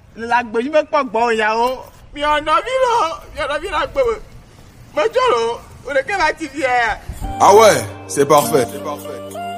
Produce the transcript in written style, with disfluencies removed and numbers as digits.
La gbèjú mẹ́ pọ̀ gbọ́ ìyàwó. Mi ọ̀nà mi lọ gbèwò. Mo jọ̀rọ̀, òrèké bá ti fi ẹ̀. Ah ouais, c'est parfait.